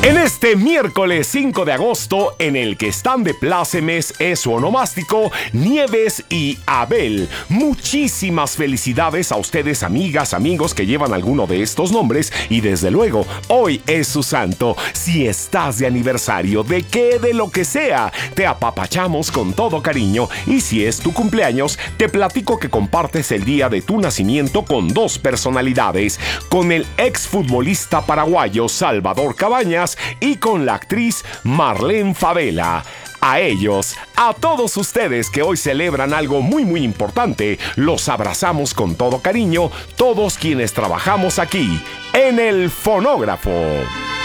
En este miércoles 5 de agosto, en el que están de plácemes es su onomástico Nieves y Abel. Muchísimas felicidades a ustedes, amigas, amigos que llevan alguno de estos nombres, y desde luego, hoy es su santo. Si estás de aniversario, de qué, de lo que sea, te apapachamos con todo cariño, y si es tu cumpleaños, te platico que compartes el día de tu nacimiento con dos personalidades, con el exfutbolista paraguayo Salvador Cabañas y con la actriz Marlene Favela. A ellos, a todos ustedes que hoy celebran algo muy importante, los abrazamos con todo cariño, todos quienes trabajamos aquí, en el Fonógrafo.